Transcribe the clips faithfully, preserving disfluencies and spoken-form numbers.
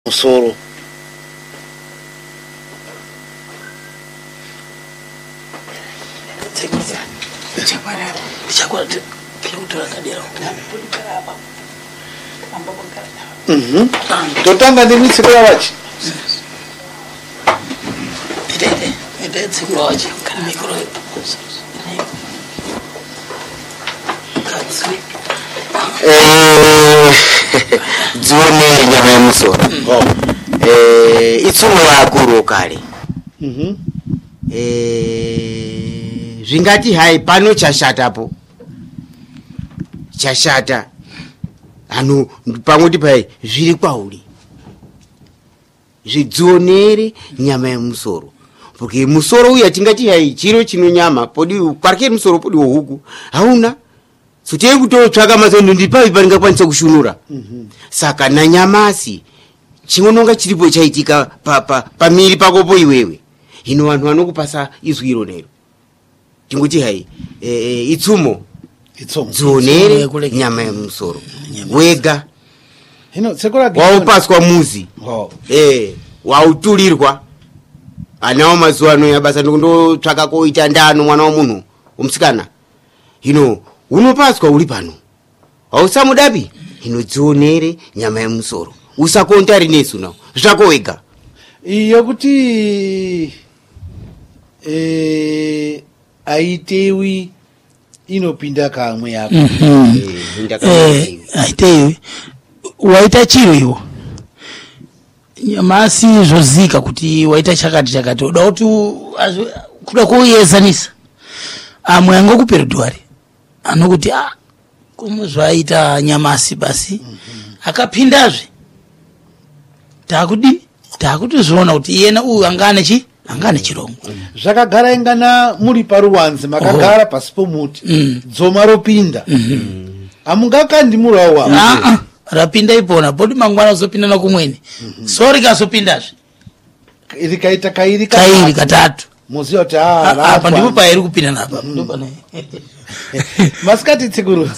musoro. Mhm. Totanga ndi mitsikira wachi. Ide ide tsikira wachi kana mikro. Eh dzone nyama ya musoro. Oh. Eh itsumo yakuru kale. Mhm. Eh zvingati hai pano chashatapo. Chashata. Anu pamwe tipai zviri kwauri. Zvidzonere nyama ya musoro. Porque musoro uya tingati hai chiro chino nyama podi parke musoro podi huku. Hauna suteye kutotsvaka mazondo ndipai paringakwanisa kushunura. Mhm. Saka na nyamasi chinononga chiripo chaitika pa pa pamiri pakopo iwewe. Hino vanhu vanokupasa izwiro nero. Tinguti hai eh itsumo Itsumo. dzonere nyama ya musoro. Wega Hino sekora waupaswa muzi. Oh. Eh wautulirwa. Anawo mazuwa ano yabasa ndotsvaka koita ndano mwana wa munhu umsikana. Hino unopaswa uri pano. Hausamudapi? Hino dzonere nyama ya musoro. Usakonta rinesu nawo. Zvako wega. Iyo kuti eh aitewi inopinda kamwe yako. Mhm. Eh ndakamazi. Eh aitewi waita chiro iwo. Nyamasi zvozika kuti waita chakati chakati uda kuti kuda kuuyezanisa. Amwe angokuperedwari. Anokuti ah kumwe zvaita nyamasi basi. Akapindazve. Takudi takuti zvoona kuti iyena uyu angane chi angane chirongo. Zvakagara ingana muri paruwanzi makagara pasi pomuti. Mm. Dzoma ropinda. Amungakandi murawa. Ah ah rapinda ipona podi mangwana zopinda na kumweni. Sorry kasopindazve. Irikaita kairi Kairi katatu. Muziyo kuti ah Apa ndipo pairi kupinda napa. Ndipo ne. Maskati tsiguru.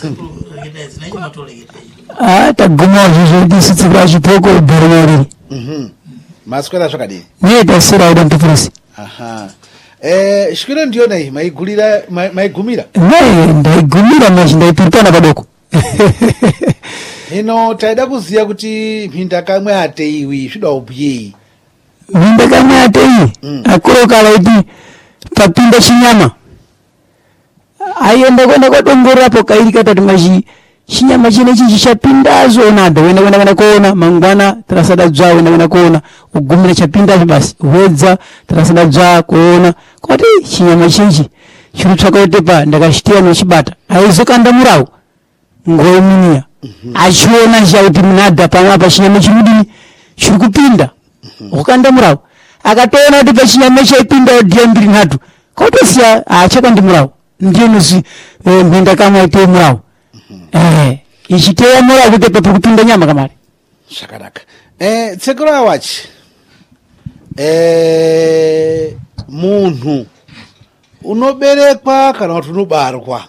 Ah, taguma zvizvo ndisitsikira chipoko bherori. Mhm. Maskwera zvakadini. Niye tasira ida mtufurisi. Aha. Eh shikiro ndiona hii maigulira maigumira. Ne ndaigumira machi ndaipirikana padoko. Hino taida kuziya kuti mhinda kamwe ateiwi zvida ubyeyi. Mhinda kamwe atei. Mm. Akuro kala iti papinda chinyama. Ayenda kwenda kwadongorerapo kairi katatu machi chinyama chine chichi chapinda zona ndo wenda wenda wenda kuona mangwana tarasada dzwa wenda wenda kuona ugumira chapinda basi wedza tarasada dzwa kuona kuti chinyama chichi chiri tsvakaotepa ndakashitia nochibata aizokanda murawo ngoiminia achiona chauti munadha pamwe apa chinyama chimudini chiri kupinda ukanda murawo akatoona kuti pachinyama chaipinda odhiya mbiri nhatu kotosiya achakandi murawo ndiye nozi mhinda kamwe aite murawo. Eh, ichiteya mura kuti papo kupinda nyama kamari. Shakaraka. Eh, tsekura wachi. Eh, munhu unoberekwa kana kuti unobarwa.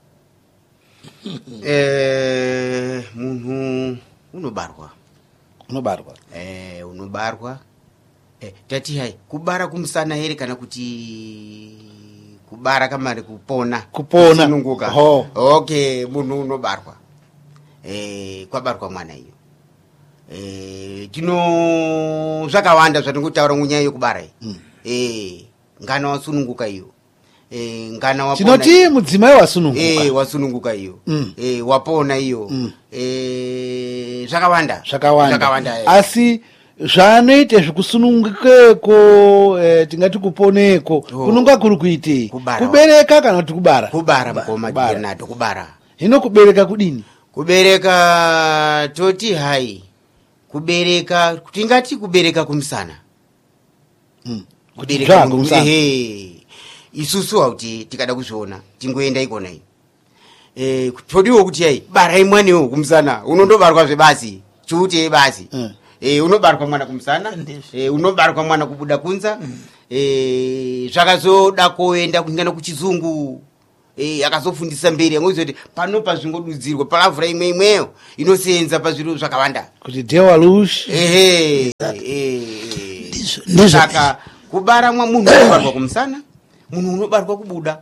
Eh munhu unobarwa. Unobarwa. Eh unobarwa. Eh tati hai kubara kumsana here kana kuti kubara kamari kupona Kupona. Sinunguka. Oh. Okay, munhu unobarwa. Eh kwabarwa mwana iyo. Eh tino zvakawanda zvatingutaura munyaya yekubara iyi. Mm. Eh ngana wasununguka iyo. Eh ngana wapona. Tinoti mudzimai wasununguka. Eh wasununguka iyo. Mm. Eh wapona iyo. Mm. Eh zvakawanda. Zvakawanda. Zvakawanda. Eh. Asi zvanoite zvikusunungukeko eh, tingati kuponeko Oh. kunonga kuri kuitei Kubara. kubereka kana kuti kubara Kubara mukoma Kubara. nato kubara. Hino kubereka kudini Kubereka toti hai. Kubereka tingati kubereka kumsana. mm. Kubereka Kudzvango kumsana. Eh. Isusu auti tikada kuzviona tingoenda ikona iyo. Eh todiwo kuti hai bara imwanewo kumsana unondobarwa zvebasi chuti basi. Mm. Eh unobarwa mwana kumsana Ndizvo. eh unobarwa mwana kubuda kunza eh zvakazoda koenda kungana kuchizungu eh akazofundisa mberi angozoti pano pazvingodudzirwa palavhura imwe imweyo inosenza pazviro zvakawanda kuti dewa luz ehe eh ndizaka kubara mwa munhu unobarwa kumusana munhu unobarwa kubuda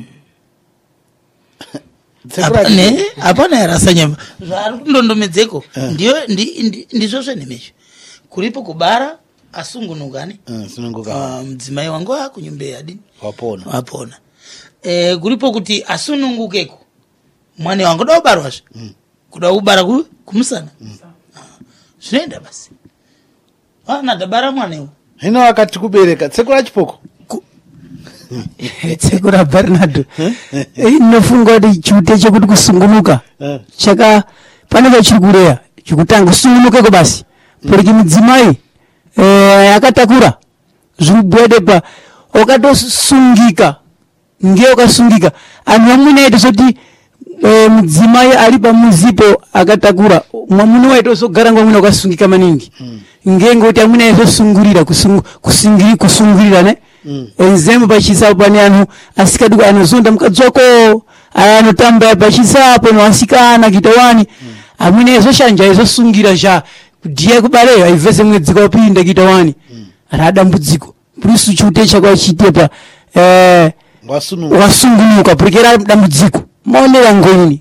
apane apana yarasanya zvari kundondomedzeko ndiyo ndizvo zvenemezvo kuripo kubara asungunuka ne sununguka mudzimai wangu akunyumbe yadini wapona wapona eh kuripo kuti asunungukeko mwana wangu dobarwazve kuda kubara kumusana zvinoenda basi ana dabara mwana hino akati kubereka tsekura chipoko tsekura Bernardo inofunga kuti chute chekuti kusungunuka chaka pane vachikureya chikutanga kusungunukeko basi porque mudzimai eh akatakura zvibwede pa wakatosungika nge ukasungika anhu amwe aito zoti mudzimai ali pamuzipo akatakura mwamuna waito zogara ngomwe ukasungika maningi nge ngoti amwe aito sungurira kusungiri kusungurira ne enzemo pachisapo pane anhu asikaduka anozonda mukadzoko anotamba pachisapo mwasikana kitawani amwe aito shanja izosungira sha kudiye kubaleyo aivese mwedzi kopinda kitawani rada mbudziko plus chute chakwa chitepa eh wasungunuka porque dambudziko maonera ngoini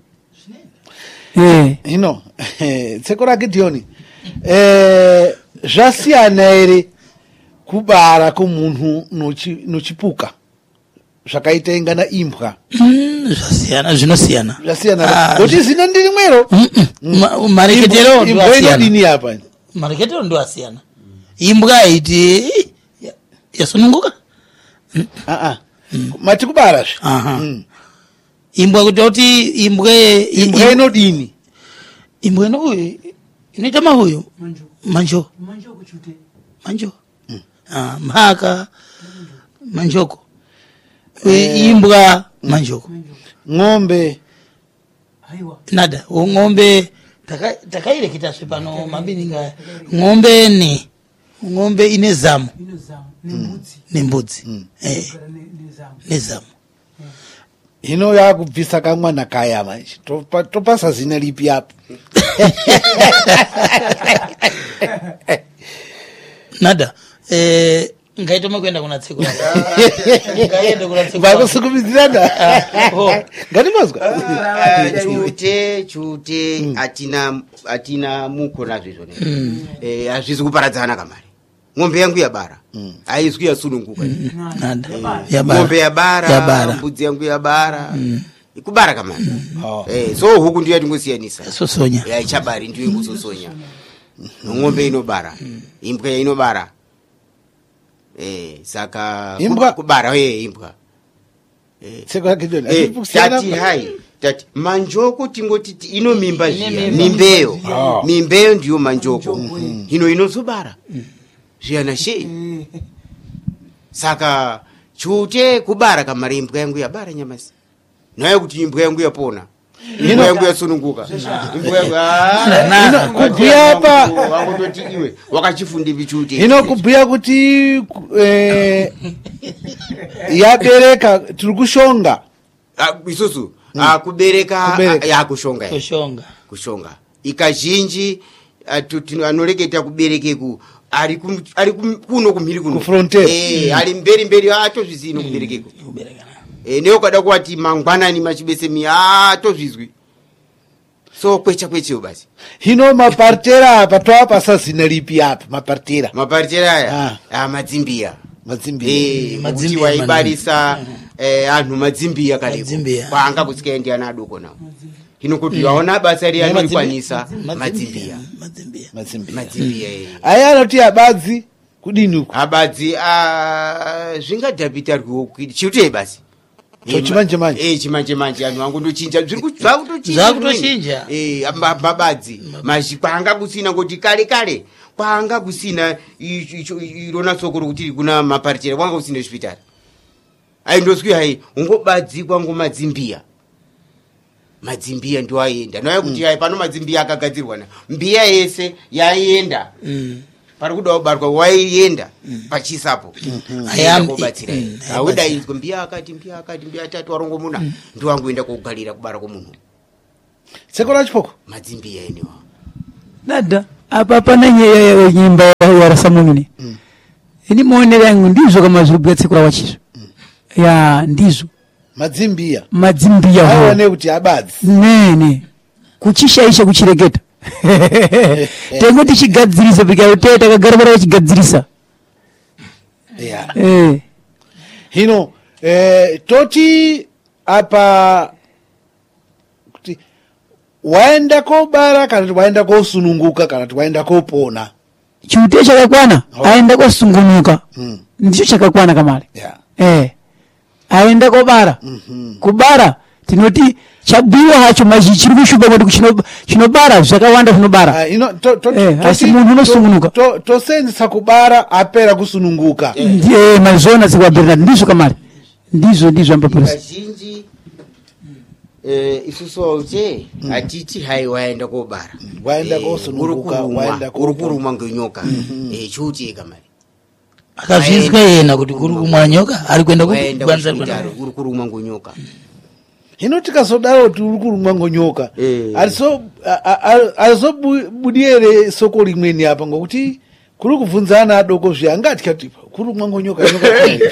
eh hino tsekora Gideoni eh zvasiyana ere kubara kumunhu nochi nochipuka zvakaita ingana imbwa zvasiyana zvinosiyana zvasiyana kuti zina ndiri mwero mareketero ndo asiyana dini hapa mareketero ndo asiyana imbwa iti yasununguka a a mati kubara zve aha imbwa kuti imbwa imbwa inodini imbwa ino inoita mahuyo manjo manjo kuchute manjo ah mhaka manjoko imbwa manjoko ng'ombe aiwa nada ng'ombe takaile kitaswe pano mabininga ng'ombe ni ng'ombe ine zamu ne mbudzi eh ne zamu hino yakubvisa kamwana kaya manje topasa zina lipi hapo nada eh ngaitoma kwenda kuna tsekura ngaenda kuna tsekura vakusukumizirana ngati mazwa chute chute atina atina mukona zvizvo ne eh azvizi kuparadzana kamari ng'ombe yangu yabara aizwi yasununguka nada yabara ng'ombe yabara mbudzi yangu yabara ikubara kamari eh so huku ndiyo yatingosiyanisa sosonya ya ichabari ndiyo kusosonya ng'ombe inobara imbwa inobara eh saka imbwa kubara eh imbwa eh seka kidoni eh tati hai tati manjoko tingoti ino mimba zia mimbeyo mimbeyo ndiyo manjoko hino inozobara zviana she saka chute kubara kamari imbwa yangu yabara nyamasi naye kuti imbwa yangu yapona imbwa yangu yasununguka imbwa yangu ah kubhuya pa wakutoti iwe wakachifunde vichute hino kubhuya kuti eh yabereka tiri kushonga isusu ah kubereka yakushonga kushonga kushonga ikazhinji anoreketa kuberekeku ari ari kuno kumhiri kuno frontier eh ari mberi mberi acho zvizino kuberekeko kubereka eh neo kada kwati mangwanani machibese mi ato zvizwi so kwecha kwecho basi hino mapartera apa twapasa zina lipi apa mapartera mapartera aya ah madzimbia madzimbia eh madzimbia waibarisa eh anhu madzimbia kale kwanga kusikaenda ana adoko nawo hino kuti waona basa ri anokwanisa madzimbia madzimbia madzimbia madzimbia eh aya anoti abadzi kudini uko abadzi a zvingadhabita rwo kuti chute basi chimanje manje eh chimanje manje anhu angu ndochinja zviri kuzva kutochinja zva kutochinja eh babadzi mazhikwanga kusina ngoti kale kale kwanga kusina irona sokoro kuti kuna mapartera kwanga kusina hospital ai ndoswi hai ungobadzi kwangu madzimbia madzimbia ndo aenda naye kuti hai pano madzimbia akagadzirwa na mbia yese yaenda pari kuda kubarwa waienda pachisapo Ayam- kubatsira mm, auda izwe mbiya akati mbiya akati mbiya atatu arongomuna ndo wangoenda kugalira kubara komunhu tseko la chipoko madzimbiya enewa dada apa pana nye nyimba ya rasamuni Mm. ini muonera yangu ndizo kama zilibwa tsiku la wachizo ya ndizo madzimbiya madzimbiya ho aone kuti abadzi nene kuchishaisha kuchireketa tengo tichigadzirisa pika uteta kagarabara wachigadzirisa yeah. eh hino eh, toti apa kuti waenda kobara kana kuti waenda kosununguka kana kuti waenda kopona chiute chakakwana Oh. aenda kosungunuka mm. ndicho chakakwana kamale yeah. eh aenda kobara mm-hmm. kubara tinoti chabwiwa hacho maji chiri kushupa kuti chino chinobara zvakawanda zvinobara Ah, ino to, to, Eh, toti- asi munhu unosungunuka. to- to- tosenzesa kubara apera kusununguka ndiye mazona zikwa Bernard ndizo kamale ndizo ndizo ambapolisi kazhinji eh, isusu auche atiti hai waenda kobara waenda Eh, kosununguka uri waenda kurumwa uri kurumwa ngenyoka eh, chiuteka mari akazvinzwa yena kuti kuri kumwa nyoka ari kuenda waenda kugwanza kuchipitaro uri kurumwa ngenyoka hino tikazodaro kuti uri kurumwa ngonyoka Eh. alizobudiere soko rimweni apa ngokuti kuri kubvunza ana adoko zviya angatya kuti kurumwa ngonyoka nyoka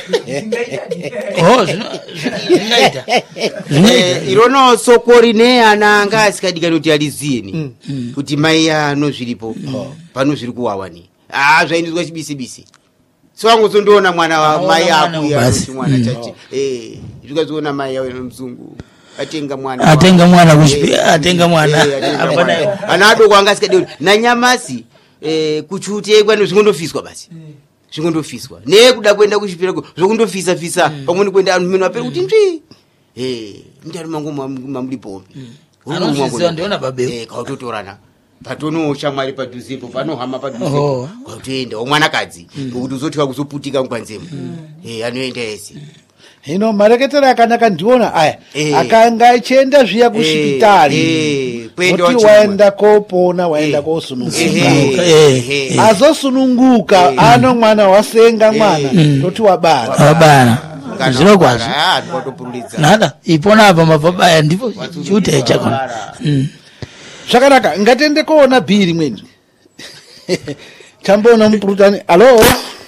oh zvino- zvinoita Eh, irono soko rine ana anga asikadikani kuti aliziyeni kuti mai ano zviripo pano zviri kuwawani ah zvaindizwa chibisibisi siwangozondoona mwana wa Aona mai mwana akuya basi. kuti mwana Mm. chachi eh zvikazoona mai yawe mzungu atenga mwana Atenga wa- mwana kuchipi- Eh, atenga mwana. eh, atenga Apa mwana. naye. ana adoko anga asikadi nanyamasi eh kuchutekwa nezvingondofiswa basi zvingondofiswa nekuda kuenda kuchipirako zvokundofisa fisa pamweni kuenda anhu mino apera kuti ndvi eh ndari mangu mamuli pombi Anozviziva ndiona babeu. eh kautotorana patono shamwari padhuzepo panohama Oh. padhuzepo kautoenda omwanakadzi kuti uzotiwa kuzoputika ngwanzemo eh anoenda ese hino mareketero akanaka ndiona aya Eh. akanga achienda zviya Eh, kuchipitari eh, kuenda kuti wachimwa. waenda kopona waenda kosununguka Eh, eh. azosununguka ano mwana wasenga mwana toti wabara Wabara. Zviro kwazvo. kwazvo nada ipona apa mabvabaya ndipo chiute chakona Wabara. Mm. zvakanaka ngatiende koona bhii rimweni tamboona mupurutani alo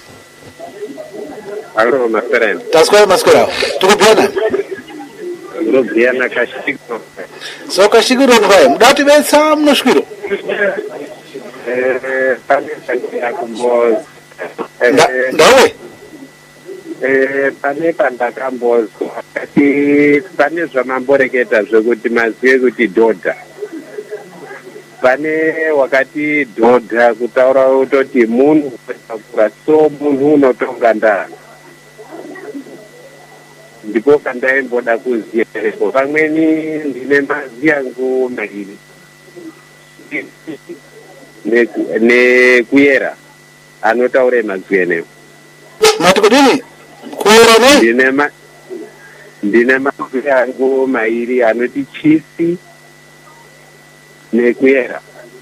Halo, mafereni. taswera maswera tikubhuyana Ndobhuyana kashiko. so kashikiro kwaye muda kuti betsa munosvikiro Eh, pane pandaya kumboza. Nda- Eh, ndawe eh, pane pandakambozwa. Ati pane zvamamboreketa zvekuti mazive kuti dhodha. Pane wakati dhodha kutaura kutoti munhu kwakura so munhu unotonga ndani. Ndipo kandaimboda kuziya izvo. Pamweni ndine mazi yangu mairi Neku- nekuyera anotaure mazwi enewo. mati kudini kuora ne Ndine ma ndine mazwi angu mairi anoti chisi nekuyera.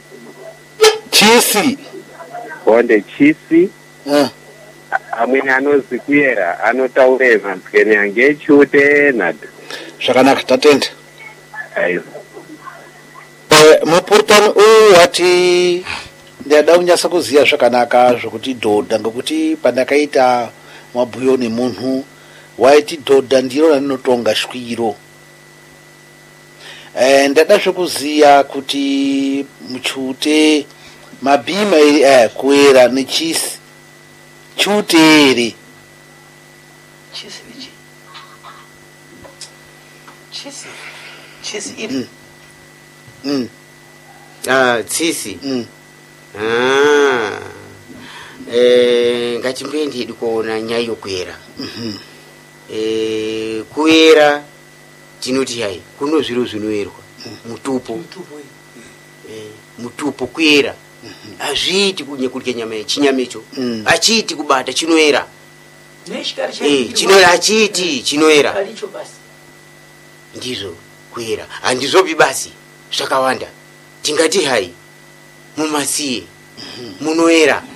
chisi Honde chisi Eh, amweni anozi kuyera anotaure mazwi ene ange echute nada. zvakanaka tatenda Aiwa. Eh, mupurutani uyu wati ndada kunyasa kuziya zvakanaka zvokuti dhodha ngekuti pandakaita mabhuyo nemunhu waiti dhodha ndiro ranotonga shwiro. Eh, ndada zvokuziya kuti muchute mabhima iri eh, kuera nechisi chute ere mm, ah tsisi mm. ah eh ngachimboendedi kuona nyaya yokuera Mhm. eh kuera tinoti hai kuno zviro zvinoerwa mutupo eh mutupo kuera azviti kunye kurya nyama yechinyamicho Mm. achiti kubata chinoera eh chinoera achiti chinoera ndizvo kuera handizvopi basi zvakawanda tingati hai mumasiye munoera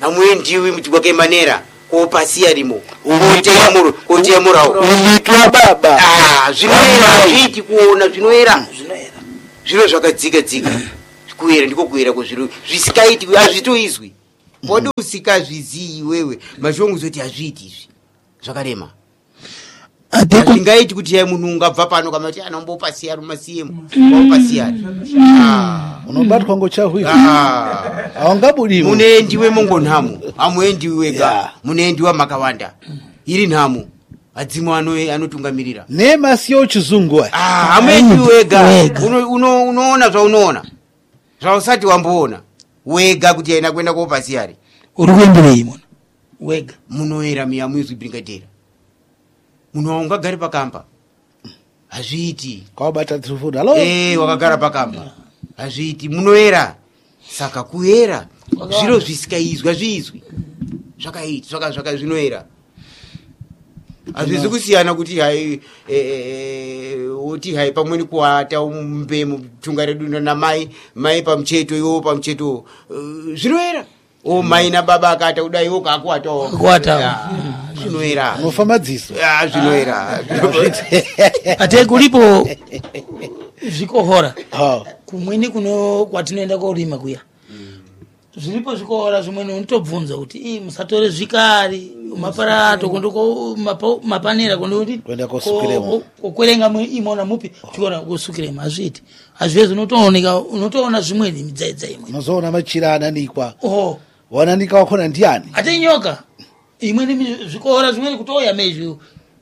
amwendiwi mchibwake manera kopasiya limo kotemurawo uitwa baba Ah, zvinoera zviti kuona zvinoera zviro zvakadzika dzika kuera ndiko kuera kwezviro zvisikaiti azvitoizwi podi usikazviziyi wewe mashongo zoti azviiti izvi zvakarema azvingaiti kuti yai munhu ungabva pano kama kuti anombopasiya rumasiyemu waupasiya unobatwa ngochahwira Ah. aungabudimo muneendiwe mongonhamo amuendiwi wega muneendiwa makawanda iri nhamo adzimwe ano anotungamirira nemasiyo chizungu aya Ah, amuendiwi wega Wega. Uno- uno- unoona zvaunoona zvausati wamboona wega kuti aina kuenda kopasiyari uri kuenderei muna wega munoera miya mwizwi brigadera munhu waungagari pakamba hazviiti kwabata telefoni halo Eh, wakagara pakamba hazviiti munoera saka kuera zviro zvisikaizwi hazviizwi zvakaiti zvaka zvaka zvinoera hazvizi kusiyana kuti hai oti hai pamweni kuata umbe mutunga redu namai mai pamucheto iwo pamucheto eh, zvinoera o mai nababa akata kudai iwo kakuatawo Kakuatawo. zvinoera unofa madziso Ah, zvinoera ate kulipo zvikohora ha kumweni kuno kwatinoenda korima kuya zviripo zvikohora zvimweni unotobvunza kuti ii musatore zvikari maparato kondoko mapanera kondoti Kuenda kosukiremo. kokwerenga imona mupi chikona kusukiremo hazviti hazvezi unotooneka unotoona zvimweni midzaidza imwe unozoona machira ananikwa oho wananika wakhona ndiani ate nyoka imweni mi- zvikohora zvimweni kutoya mezvi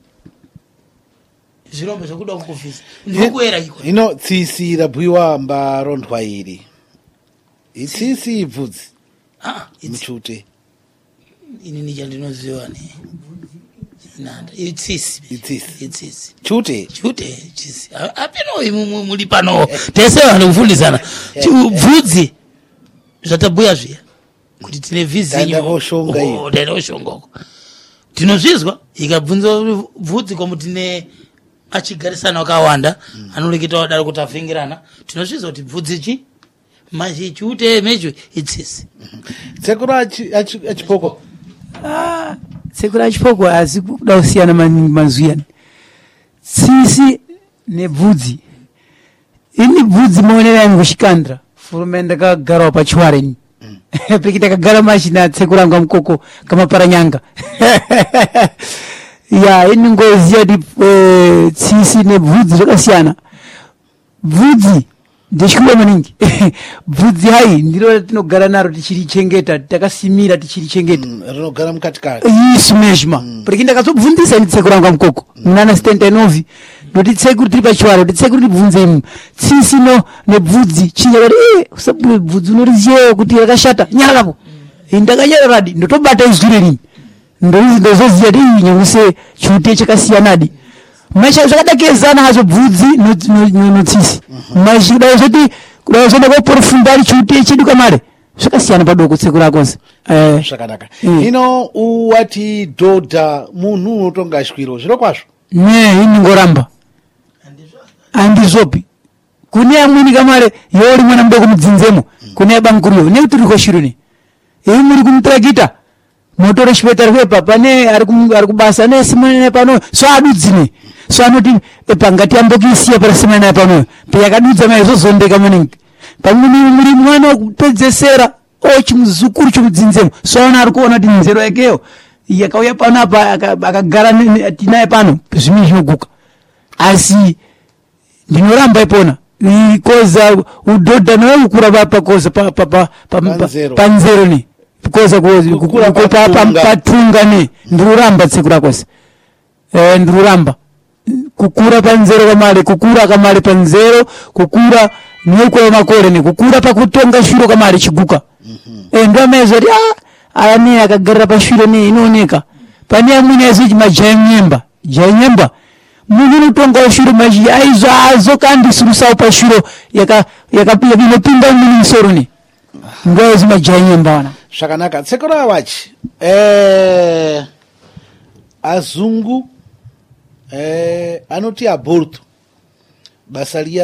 zvirombo zvekuda kukufisa ndikuera iko ino tsisi rabhuyiwa mbarondwa iri itsisi ibvudzi ah it's muchute ini nichandinoziva ne nanda itsisi Itsisi. itsisi chute chute chisi apino imu muri pano tese vanhu kufundisana Chi- bvudzi zvatabhuya zviya kuti tine Taenda koshonga iyo. taenda koshongako tinozvizwa ikabvunza bvudzi komu tine achigarisana wakawanda anoreketa wadaro kuti avhengirana tinozvizwa kuti bvudzi chi mazhi chute mezvo itsisi tsekuru achi- achi- achipoko Ah, sekuru achipoko asi kuda kusiyana maningi mazuyani tsisi nebvudzi ini bvudzi maonera yangu kuchikandra furume ndakagarawo pachiwareni peki ndakagara machina tsekuru angu amukoko kamaparanyanga ya ini ngoziya kuti eh, tsisi nebvudzi zvakasiyana bvudzi ndechikuda maningi bvudzi hai ndiro ratinogara naro tichirichengeta takasimira tichirichengeta Mm, rinogara mukatikati isu mezhma porque ndakazobvunzisa ini tsekuru angu amukoko munana stentenovi ndoti tsekuru tiri pachiwaro kuti tsekuru ndibvunze imu tsisi no nebvudzi chinyakati e usabhuye bvudzi unoriziyewo kuti rakashata nyarakapo ndakanyararadi ndotobata izwi rerimi ndozoziya ti nyanguse chute chakasiyanadi maisha zvakadakezana hazvo bvudzi no- no- no- notsisi maisha kudai zoti kudai zoda koporofundari chute chedu kamare zvakasiyana padoko tsekuru akonse eh zvakanaka Mm. ino uwati dhodha munhu unotonga shwiro zviro kwazvo ne ini ngoramba andizvopi kune amweni kamare yori mwana mudoko mudzinzemo kune abanguriyo nekuti riko shiro ne iyi muri kumutrakita motore chipetari kwepa pane ari kum- ari kubasa nesimane pano so adudzine so anoti epa ngati ambokisiya parasimane pano peyakadudza maizozondeka maningi pamweni muri mwana wekupedzesera o chimuzukuru chomudzinzemo so ana ari kuona kuti nzero yakeyo yakauya pano apa aka- akagara ne- ne- tinaye pano zvimwe zvinoguka asi ndinoramba ipona ikoza udhodha nawe kukura pa- pakoza pa- pa- pa- pa- pa- Panzero. panzero ne koza Kukura patunga. patunga ne ndiruramba tsekura kwose eh, ndiruramba kukura panzero kamare kukura kamare panzero kukura neukwe makore ne kukura pakutonga shwiro kamare chiguka eh, ndo amezwa ti ah aya ne akagarira pashwiro ne inooneka pane amweni azochi majanyemba janyemba munhu unotonga shwiro maji aizo azo kandi surusawo pashwiro yaka yaka inopinda muni musoro ne ndo azo majanyemba wana zvakanaka tsekuru awachi eh, azungu eh, anoti aborto basa riya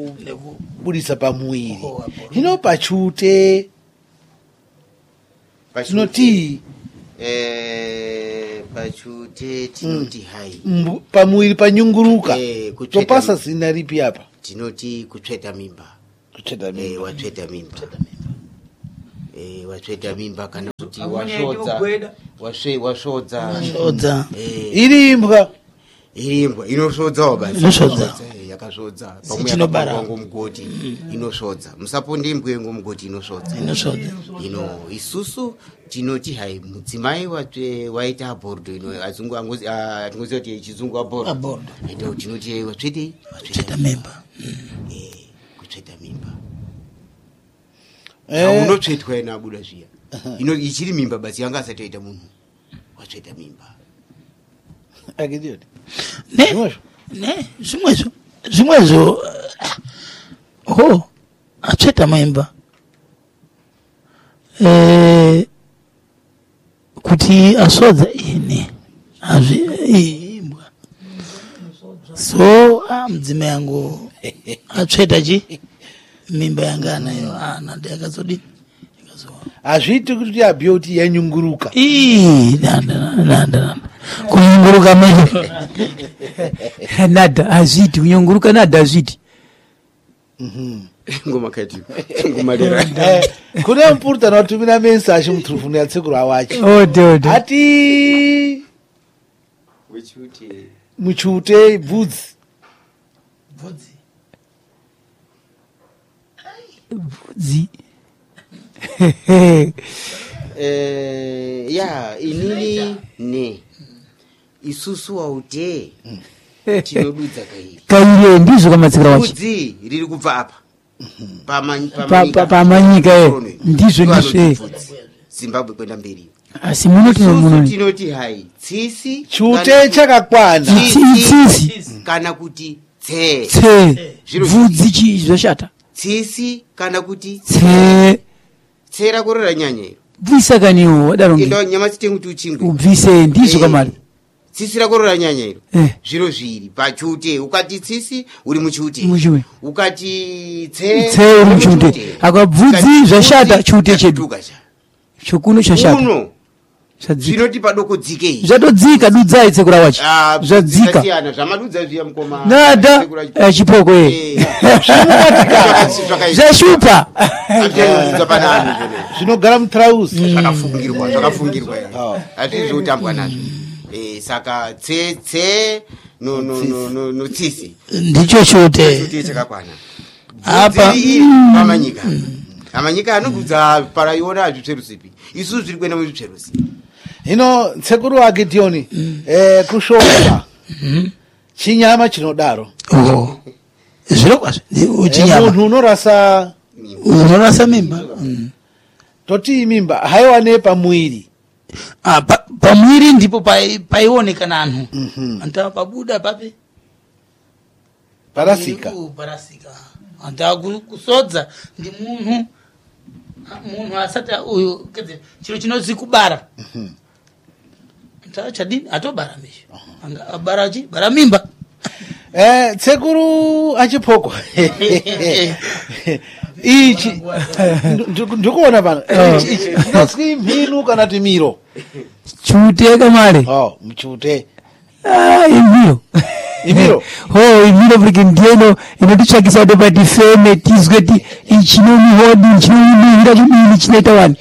rokubudisa pamuviri hino pachute tinoti eh pachute tinoti hai mbu- pamuiri panyunguruka Eh, kutsveta topasa mimba. zina ripi apa tinoti kutsveta mimba kutsveta eh mimba watsveta mimba eh watsveta mimba kana kuti Amweni wasvodza yogweda. wasve wasvodza svodza eh iri imbwa irimbwa inosvodzawo basi Inosvodza. Eh, yakasvodza Sichinobara. pamwe ngomugoti inosvodza musaponde imbwa ngomugoti inosvodza inosvodza ino isusu tinoti hai mudzimai watsve waita abordo ino azungu angozi ah, tingoziva kuti chizungu abordo Abordo. ndo tinoti watsvete tsveta mimba eh kutsveta mimba Eh, unotsvetwa ina abuda zviya ino ichiri mimba basi yanga asati aita munhu watsveta mimba akitioti ne zvimwezvo ne zvimwezvo zvimwezvo uh, ho atsveta mimba eh kuti asodza ine azvi imbwa so ah, mudzimai yangu atsveta chi mimba yanga anayo ana ndakazodini hazviiti kuti abhiye kuti yanyunguruka ii nanda nanda nanda kunyunguruka mene nada hazviti kunyunguruka nada hazviti ngoma kati ngomalera Eh, kune mupurutana watumira mensi achimuturufunu yatsekuru awachi ode ode ati wechuti muchute bvudzi bvudzi eh ya inini ne isusu waute tinodudza kairi kaire ndizvo kamatsikira wacho bvudzi riri kubva apa Pama- Pa- pamanyika. pa- pamanyika, eh. Korone. Ndizvo, Ndiwo ndizvo, eh. anoti bvudzi. Zimbabwe kwenda mberi asi munoti isusu munoti tinoti hai tsisi chute kana- chakakwana Tsitsi. tsisi kana kuti tse tse Zviro bvudzi chi zvashata tsisi kana kuti tse tse rakorora nyanya iro bvisa kaniwo wadaronge enda nyama chitenguti uchingwe ubvise ndizvo kamari tsisi rakorora nyanya iro Eh. zviro zviri pachute ukati tsisi uri muchute Muchute. ukati tse tse uri muchute aka bvudzi Ukati zvashata bvudzi, chute chedu chatuka cha. chokuno chashata uno zvadzika zvinoti padoko dzike iyi zvatodzika dudzai tsekura wacho Ah, zvadzika zvakasiyana zvamadudza zviya mukoma nada Sekura- eh, chipoko e Eh, zvakasi- zvakaita. zvashupa Hazvinodudza pana anhu zvino. zvinogara mutrauzi zvakafungirwa zvakafungirwa Oh. hazvii zvoutambwa nazvo Eh, saka tse tse no no no no no tsisi ndicho chute chute chakakwana Apa. Bvudzi iri pamanyika amanyika anodudza paraiona hazvitsverusipi isusu zviri kuenda muzvitsverusi hino tsekuru wake tioni eh, kushonga chinyama chinodaro oh zviro kwazvo Eh, chinyama munhu unorasa unorasa mimba Mm. toti mimba haiwane pamuiri Ah, pa- pamwiri ndipo pai- paionekana anhu anta pabuda pape parasika Iriku parasika anta ku- kusodza ndi munhu ah, munhu asati uyu kedze chiro chinozi kubara anta chadini atobara misho anga abara chi bara mimba eh, tsekuru achipoko ichi ndu- ndikuona pano Ichi- ichi ndinozwi mhinu kana ti miro chute kamari oh, mchute Ah, imiro Imiro? ho imiro porque ndieno inotitsvakisa kuti patifeme tizwe ti ichinomihodi chinomihira chidini chinoita wani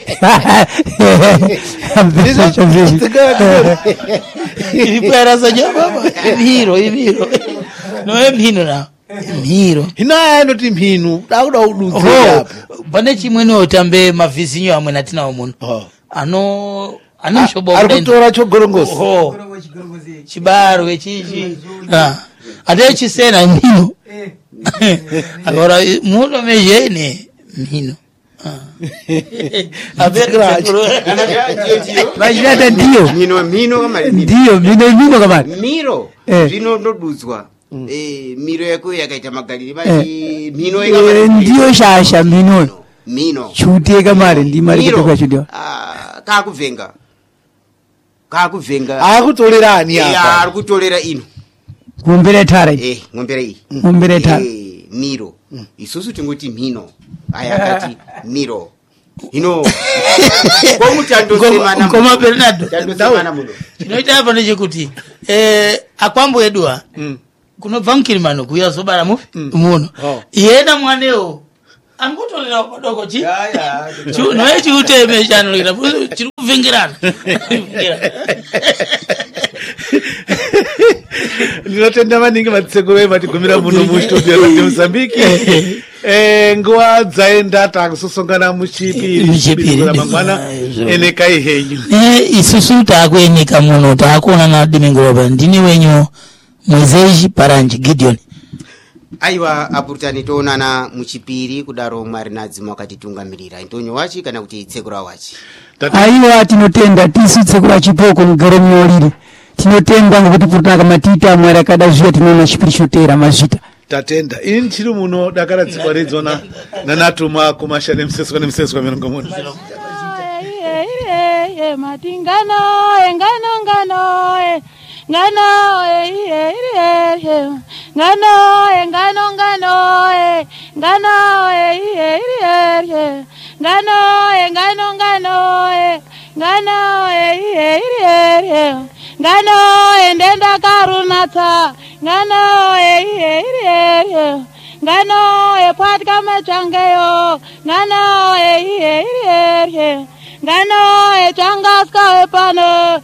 iripo yarasa nyama imhiro imhiro noe mhino na mhiro hino aya anoti mhinu dakuda ududze ho apo pane chimweni otambe mavhizinyo amwe natinawo muno Oh. ano ane mushobo ari wakudai- kutora chogorongosi ho chibarwe chichi Ah, ate chisena mhino agora muno mejene mhino vachidata ndiyo mino mino kamari mino. ndiyo mino imino kamari miro Eh. zvinonodudzwa Eh, miro yako yakaita magarire Eh. bati mino Eh, yakamari- ndiyo shasha mino mino chute kamari ndimari Miro. kutoka chudiwa Ah, kaakubvenga kaakubvenga akutorera ani Eh, apa ari kutorera ino kuombera tara iyi Eh, ngombera iyi kuombera tara Eh, miro isusu tingoti mhino aya akati miro ino komutandosema Koma Bernardo tandosema muno chinoita apa ndechekuti eh akwambo edwa Mm. kunobva mkirimano kuya zobara mufi Mm. muno Oh. yena mwanewo angotolera padoko chi ya ya chu noye chiuteme chanolera chiri kuvhengirana ndinotenda maningi madziseko vedu vatigumira muno mustudio radio Mozambique. Eh, nguva dzaenda takusosongana muchipiri Muchipiri, kuna mangwana eh, enekai henyu. Eh, isusu takuenika muno takuonana dimengoropa ndini wenyu Mwezeji Paranji Gideon. aiwa apurutani toonana muchipiri kudaro mwari nadzi mwakatitungamirira intonyo wachi kana kuti tsekura wachi aiwa tinotenda tisu tsekura chipoko mugare munyolire tinotenda ngokuti purutana matita mwari akadaziva tinoona chipiri chotera mazvita Tatenda ini chiri muno dakara dzikwa ridzona nanatuma kumasha nemseswa nemseswa mirongo muno. Matingano, engano, ngano, eh. Ngano, eh, eh, eh, eh. Ngano, engano, ngano, eh. Ngano, eh, eh, eh, eh. Ngano, engano, ngano, eh. Ngano, eh, eh, eh, eh. Ngano, endenda karunata. Ngano, eh, eh, eh, eh. Ngano, epatka machangeyo. Ngano, eh, eh, eh, eh. Ngano, etangaska epano.